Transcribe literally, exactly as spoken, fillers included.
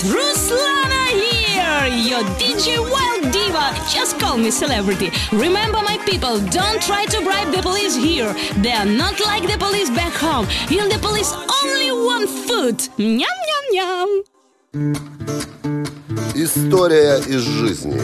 Ruslana here, your D J Wild Diva. Just call me celebrity. Remember, my people, don't try to bribe the police here. They are not like the police back home. Here the police only want food. Ням-ням-ням. История из жизни.